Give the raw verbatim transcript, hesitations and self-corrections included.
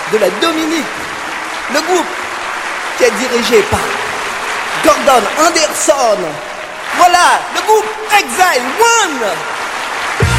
de la Dominique, le groupe qui est dirigé par Gordon Anderson. Voilà, le groupe Exile One.